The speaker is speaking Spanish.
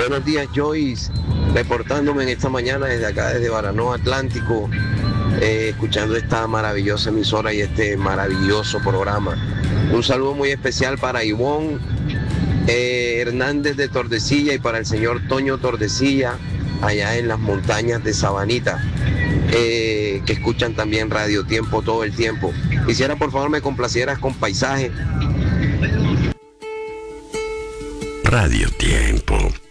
Buenos días, Joyce, reportándome en esta mañana desde acá, desde Baranoa Atlántico, escuchando esta maravillosa emisora y este maravilloso programa. Un saludo muy especial para Ivonne Hernández de Tordesilla y para el señor Toño Tordesilla, allá en las montañas de Sabanita, que escuchan también Radio Tiempo todo el tiempo. Quisiera por favor me complacieras con Paisaje. Radio Tiempo.